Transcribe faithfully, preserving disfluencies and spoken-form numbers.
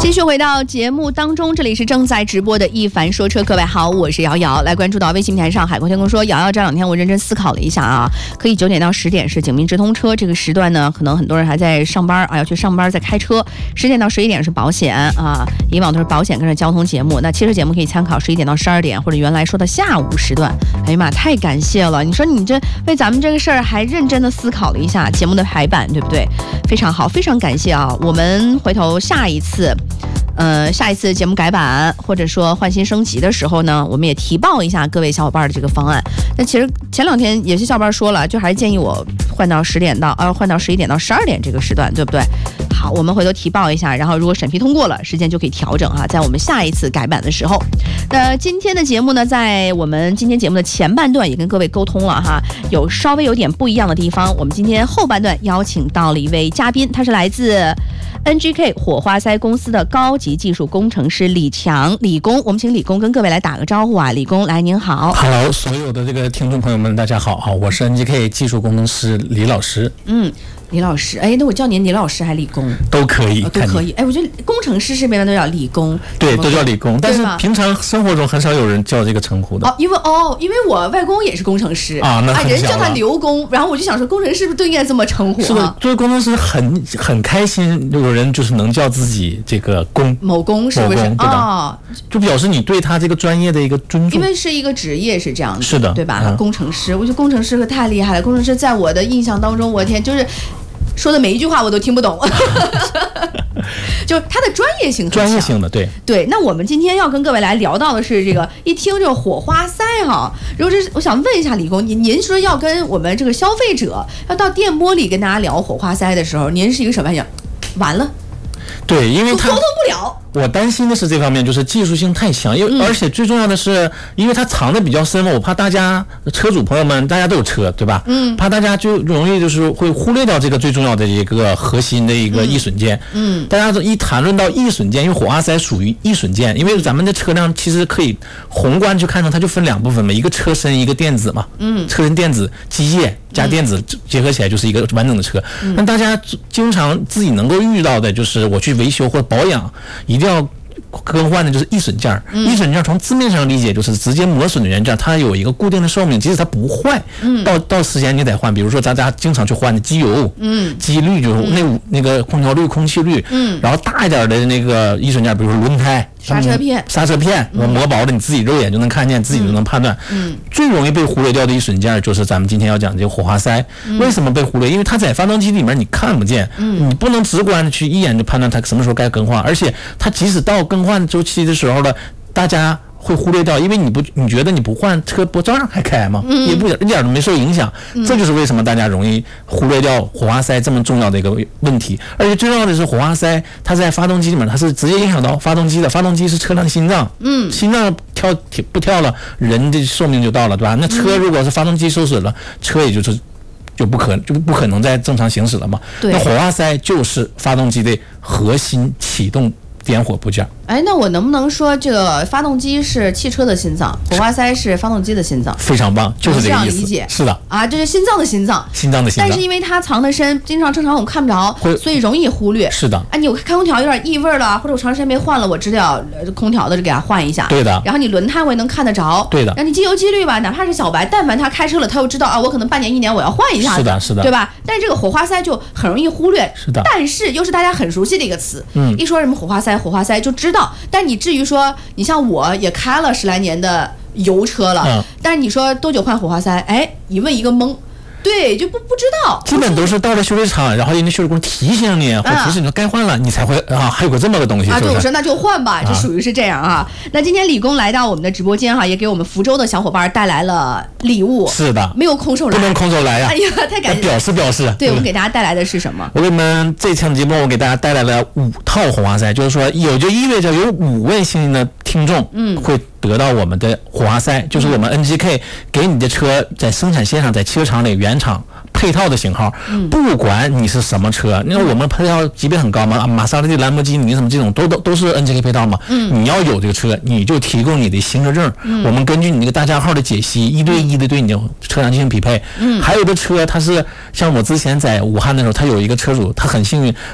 继续回到节目当中，这里是正在直播的一凡说车，各位好，我是瑶瑶。来关注到微信平台上，海阔天空说，瑶瑶这两天我认真思考了一下啊，可以九点到十点是警民直通车这个时段呢，可能很多人还在上班啊，要去上班在开车。十点到十一点是保险啊，以往都是保险跟着交通节目，那汽车节目可以参考十一点到十二点或者原来说的下午时段。哎呀妈，太感谢了！你说你这为咱们这个事儿还认真的思考了一下节目的排版，对不对？非常好，非常感谢啊！我们回头下一次。呃，下一次节目改版或者说换新升级的时候呢，我们也提报一下各位小伙伴的这个方案。但其实前两天有些小伙伴说了，就还是建议我换到十点到呃换到十一点到十二点这个时段，对不对？好，我们回头提报一下，然后如果审批通过了，时间就可以调整哈，在我们下一次改版的时候。那今天的节目呢，在我们今天节目的前半段也跟各位沟通了哈，有稍微有点不一样的地方。我们今天后半段邀请到了一位嘉宾，他是来自 N G K 火花塞公司的高级技术工程师李强，李工，我们请李工跟各位来打个招呼啊。李工，来，您好。 Hello， 所有的这个听众朋友们，大家好啊，我是 N G K 技术工程师李老师。 嗯。李老师，哎，那我叫您李老师还李工都可以、 哦，都可以。哎，我觉得工程师这边的都叫李工， 对，都叫李工，但是平常生活中很少有人叫这个称呼的。 哦，因为哦，因为我外公也是工程师啊，那很人叫他刘工，然后我就想说，工程师是不是都应该这么称呼、啊？ 是的，作为工程师很很开心，有人就是能叫自己这个工某工，是不是？ 对吧、哦？就表示你对他这个专业的一个尊重， 因为是一个职业是这样子， 是的， 对吧？ 嗯、 工程师，我觉得工程师可太厉害了。工程师在我的印象当中，我天，就是。说的每一句话我都听不懂，就是他的专业性很强， 专业性的对对。那我们今天要跟各位来聊到的是这个，一听这个火花塞哈，如果这我想问一下李工，您您说要跟我们这个消费者要到电波里跟大家聊火花塞的时候，您是一个什么样？完了， 对，因为他沟通不了。 我担心的是这方面，就是技术性太强，因为、嗯、而且最重要的是，因为它藏的比较深，我怕大家车主朋友们，大家都有车，对吧？嗯，怕大家就容易就是会忽略掉这个最重要的一个核心的一个易损件。嗯，大家一谈论到易损件，因为火花塞属于易损件，因为咱们的车辆其实可以宏观去看成它就分两部分嘛，一个车身，一个电子嘛。嗯，车身电子机械加电子结合起来就是一个完整的车。那、嗯、大家经常自己能够遇到的就是我去维修或者保养，一定要更换的就是易损件。嗯、易损件从字面上理解就是直接磨损的元件，它有一个固定的寿命，即使它不坏，嗯、到到时间你得换。比如说大家经常去换的机油、嗯、机滤，就是那、嗯、那个空调滤、空气滤，嗯，然后大一点的那个易损件，比如说轮胎、 刹车片、 刹车片，嗯、磨薄的你自己肉眼就能看见，自己就能判断。嗯，最容易被忽略掉的易损件就是咱们今天要讲的这个火花塞。嗯、为什么被忽略？因为它在发动机里面你看不见，嗯，你不能直观的去一眼就判断它什么时候该更换，而且它即使到更换周期的时候了，大家会忽略掉，因为你不你觉得你不换车不照样还开吗？嗯、也不一点都没受影响。嗯、这就是为什么大家容易忽略掉火花塞这么重要的一个问题。而且最重要的是，火花塞它在发动机里面，它是直接影响到发动机的。发动机是车辆的心脏，嗯，心脏跳不跳了，人的寿命就到了，对吧？那车如果是发动机受损了，车也就是就不可就不可能再正常行驶了嘛。那火花塞就是发动机的核心启动点火部件。 哎，那我能不能说这个发动机是汽车的心脏，火花塞是发动机的心脏？ 非常棒，就是这个意思。 这样理解。 是的啊，这是心脏的心脏， 心脏的心脏。 但是因为它藏得深，经常正常我们看不着，所以容易忽略。 是的。 哎，你开空调有点异味了，或者我长时间没换了，我知道空调的就给它换一下。 对的。 然后你轮胎我也能看得着。 对的。 然后你机油机滤吧，哪怕是小白，但凡他开车了，他又知道啊，我可能半年一年我要换一下。 是的，是的， 对吧？但是这个火花塞就很容易忽略。 是的。 但是又是大家很熟悉的一个词。嗯。一说什么火花塞，火花塞就知道，但你至于说，你像我也开了十来年的油车了，嗯、但是你说多久换火花塞？哎，一问一个懵。对，就不不知道， 基本都是到了修理厂，然后人家修理工提醒你，或提醒你说该换了，你才会啊，还有个这么个东西啊。 对， 我说那就换吧，这属于是这样啊。那今天李工来到我们的直播间哈，也给我们福州的小伙伴带来了礼物。 是的， 没有空手来， 不能空手来呀！ 哎呀，太感谢， 表示表示。 对，我们给大家带来的是什么？ 我给你们这场节目，我给大家带来了五套火花塞，就是说有就意味着有五位幸运的听众，嗯，会得到我们的火花塞，就是我们 N G K 给你的车在生产线上，在汽车厂里原厂配套的型号，不管你是什么车，因为我们配套级别很高嘛，玛莎拉蒂、兰博基尼什么这种都都都是 N G K 配套嘛。你要有这个车，你就提供你的行车证，我们根据你那个大家号的解析，一对一的对你的车辆进行匹配。还有的车它是像我之前在武汉的时候，他有一个车主，他很幸运，